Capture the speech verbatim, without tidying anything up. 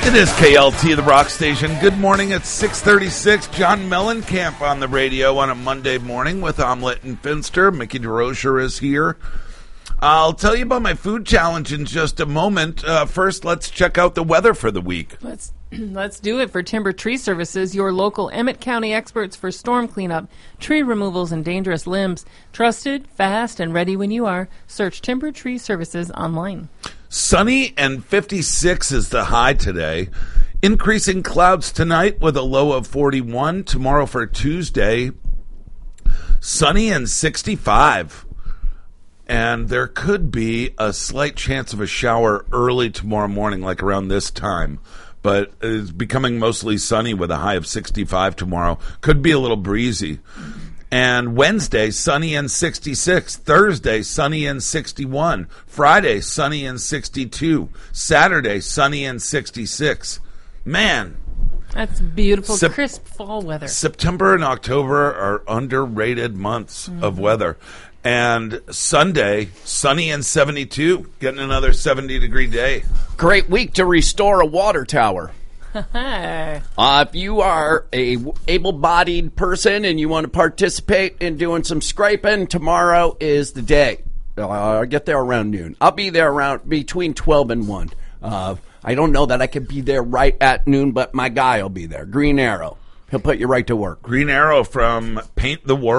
It is K L T, the rock station. Good morning at six thirty-six. John Mellencamp on the radio on a Monday morning with Omelette and Finster. Mickey DeRocher is here. I'll tell you about my food challenge in just a moment. Uh, first, let's check out the weather for the week. Let's let's do it for Timber Tree Services, your local Emmett County experts for storm cleanup, tree removals, and dangerous limbs. Trusted, fast, and ready when you are. Search Timber Tree Services online. Sunny and fifty-six is the high today. Increasing clouds tonight with a low of forty-one. Tomorrow for Tuesday, sunny and sixty-five. And there could be a slight chance of a shower early tomorrow morning, like around this time. But it's becoming mostly sunny with a high of sixty-five tomorrow. Could be a little breezy. And Wednesday, sunny and sixty-six. Thursday, sunny and sixty-one. Friday, sunny and sixty-two. Saturday, sunny and sixty-six. Man. That's beautiful, Sep- crisp fall weather. September and October are underrated months mm-hmm. of weather. And Sunday, sunny and seventy-two. Getting another seventy-degree day. Great week to restore a water tower. uh, if you are a able-bodied person and you want to participate in doing some scraping, tomorrow is the day. Uh, I'll get there around noon. I'll be there around between twelve and one. Uh, I don't know that I could be there right at noon, but my guy will be there. Green Arrow. He'll put you right to work. Green Arrow from Paint the World.